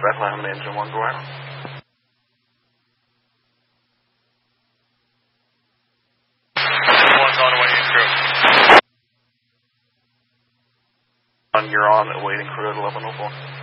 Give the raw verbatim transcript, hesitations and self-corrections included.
Bethlehem engine one, go ahead. One's on the way in crew. You're on, waiting crew at eleven oh four.